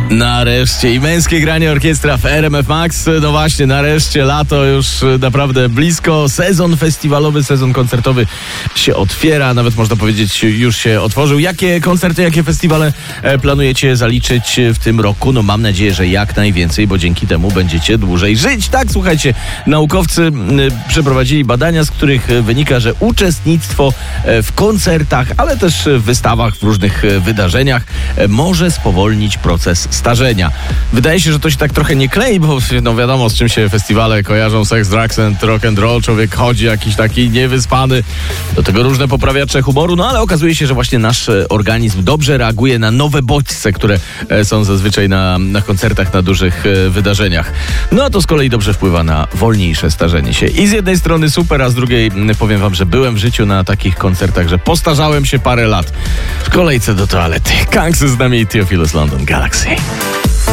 Nareszcie i męskie granie orkiestra w RMF Max. No właśnie, nareszcie lato już naprawdę blisko. Sezon festiwalowy, sezon koncertowy się otwiera. Nawet można powiedzieć, już się otworzył. Jakie koncerty, jakie festiwale planujecie zaliczyć w tym roku? No mam nadzieję, że jak najwięcej, bo dzięki temu będziecie dłużej żyć. Tak, słuchajcie, naukowcy przeprowadzili badania, z których wynika, że uczestnictwo w koncertach, ale też w wystawach, w różnych wydarzeniach może spowolnić proces starzenia. Wydaje się, że to się tak trochę nie klei, bo no wiadomo, z czym się festiwale kojarzą: seks, drugs and rock and roll. Człowiek chodzi jakiś taki niewyspany, do tego różne poprawiacze humoru, no ale okazuje się, że właśnie nasz organizm dobrze reaguje na nowe bodźce, które są zazwyczaj na koncertach, na dużych wydarzeniach. No a to z kolei dobrze wpływa na wolniejsze starzenie się. I z jednej strony super, a z drugiej powiem wam, że byłem w życiu na takich koncertach, że postarzałem się parę lat w kolejce do toalety. Kanksy z nami i Theophilus London Galaxy.